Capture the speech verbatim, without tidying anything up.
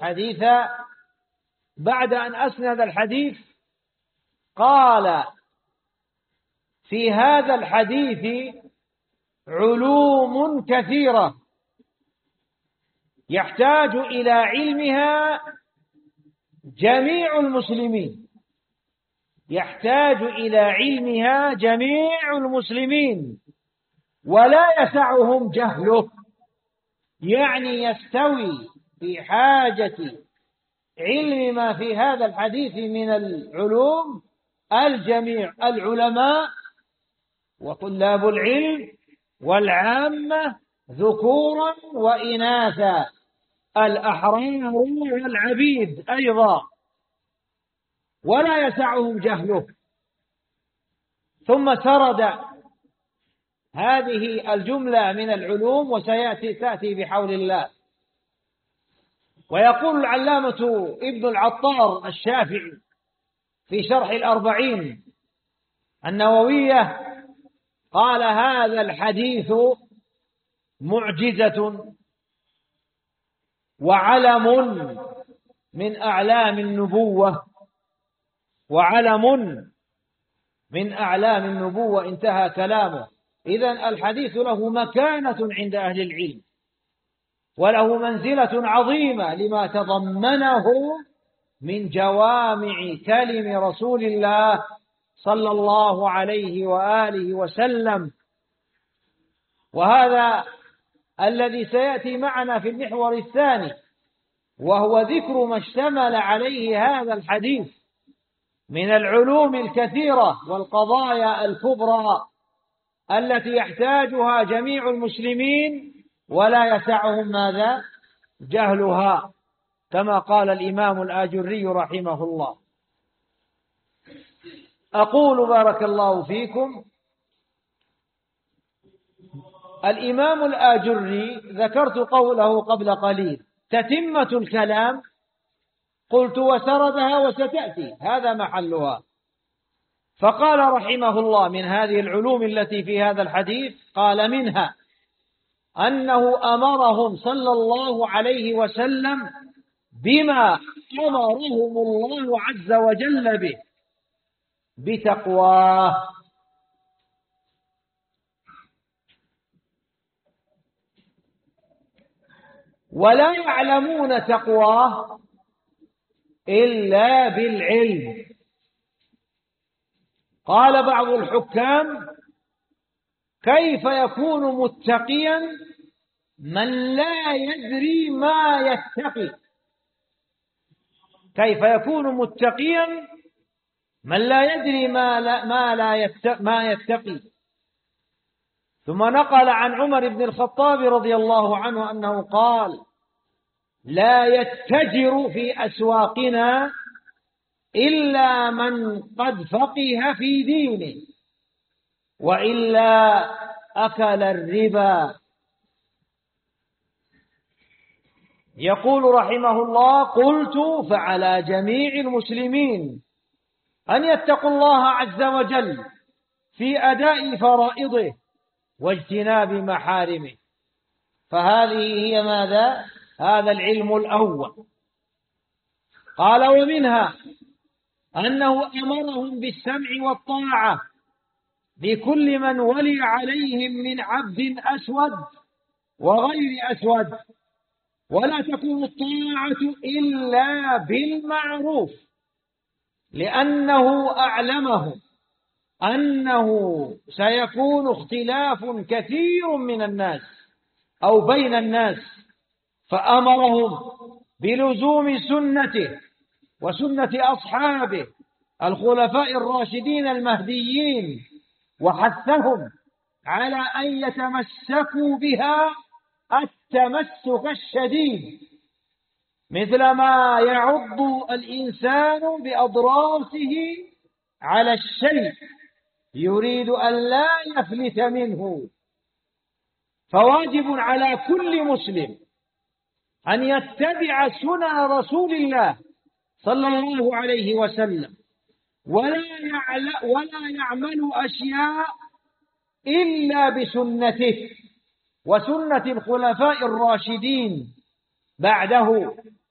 الحديث بعد أن أسند الحديث قال: في هذا الحديث علوم كثيرة يحتاج إلى علمها جميع المسلمين يحتاج إلى علمها جميع المسلمين ولا يسعهم جهله، يعني يستوي في حاجة علم ما في هذا الحديث من العلوم الجميع، العلماء وطلاب العلم والعامة ذكورا وإناثا، الأحرار والعبيد أيضا، ولا يسعهم جهله. ثم سرد هذه الجملة من العلوم وسيأتي تأتي بحول الله. ويقول العلامة ابن العطار الشافعي في شرح الأربعين النووية قال: هذا الحديث معجزة وعلم من أعلام النبوة وعلم من أعلام النبوة. انتهى كلامه. إذن الحديث له مكانة عند أهل العلم وله منزلة عظيمة لما تضمنه من جوامع كلم رسول الله صلى الله عليه وآله وسلم. وهذا الذي سيأتي معنا في المحور الثاني، وهو ذكر ما اشتمل عليه هذا الحديث من العلوم الكثيرة والقضايا الكبرى التي يحتاجها جميع المسلمين ولا يسعهم ماذا؟ جهلها، كما قال الإمام الآجري رحمه الله. أقول بارك الله فيكم: الإمام الآجري ذكرت قوله قبل قليل، تتمة الكلام قلت وسردها وستأتي، هذا محلها. فقال رحمه الله: من هذه العلوم التي في هذا الحديث، قال: منها أنه أمرهم صلى الله عليه وسلم بما أمرهم الله عز وجل به بتقواه. ولا يعلمون تقواه إلا بالعلم. قال بعض الحكام: كيف يكون متقيا من لا يدري ما يتقي؟ كيف يكون متقيا من لا يدري ما لا, ما لا يتقي, ما يتقي؟ ثم نقل عن عمر بن الخطاب رضي الله عنه أنه قال: لا يتجر في أسواقنا إلا من قد فقه في دينه وإلا أكل الربا. يقول رحمه الله: قلت فعلى جميع المسلمين أن يتقوا الله عز وجل في أداء فرائضه واجتناب محارمه. فهذه هي ماذا؟ هذا العلم الأول. قال: ومنها أنه أمرهم بالسمع والطاعة لكل من ولي عليهم من عبد أسود وغير أسود، ولا تكون الطاعة إلا بالمعروف، لأنه أعلمهم أنه سيكون اختلاف كثير من الناس أو بين الناس، فأمرهم بلزوم سنته وسنة أصحابه الخلفاء الراشدين المهديين، وحثهم على أن يتمسكوا بها التمسك الشديد، مثل ما يعض الإنسان بأضراسه على الشيء يريد أن لا يفلت منه. فواجب على كل مسلم أن يتبع سنن رسول الله صلى الله عليه وسلم، ولا ولا يعمل أشياء إلا بسنته وسنة الخلفاء الراشدين بعده